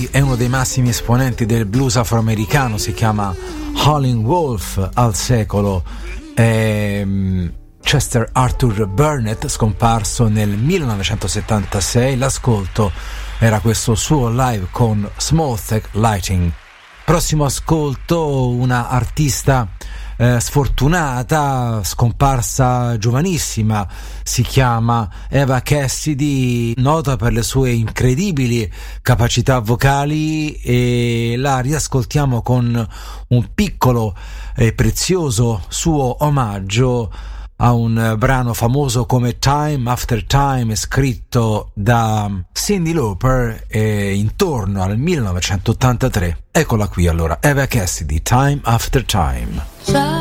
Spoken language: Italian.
Lui è uno dei massimi esponenti del blues afroamericano, si chiama Howlin' Wolf al secolo. Chester Arthur Burnett, scomparso nel 1976. L'ascolto era questo suo live con Small Stack Lighting. Prossimo ascolto, una artista sfortunata, scomparsa giovanissima, si chiama Eva Cassidy, nota per le sue incredibili capacità vocali, e la riascoltiamo con un piccolo e prezioso suo omaggio a un brano famoso come Time After Time, scritto da Cyndi Lauper intorno al 1983. Eccola qui allora, Eva Cassidy, Time After Time.